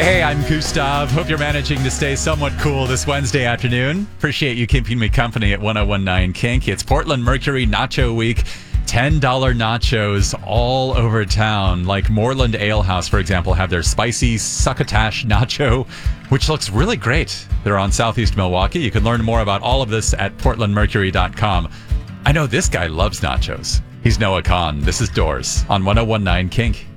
Hey, I'm Gustav. Hope you're managing to stay somewhat cool this Wednesday afternoon. Appreciate you keeping me company at 1019 Kink. It's Portland Mercury Nacho Week. $10 nachos all over town. Like Moreland Ale House, for example, have their spicy succotash nacho, which looks really great. They're on Southeast Milwaukee. You can learn more about all of this at portlandmercury.com. I know this guy loves nachos. He's Noah Kahn. This is Doors on 1019 Kink.